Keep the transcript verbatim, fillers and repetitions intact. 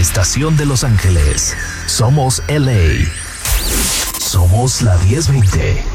estación de Los Ángeles. Somos L A. Somos la diez veinte.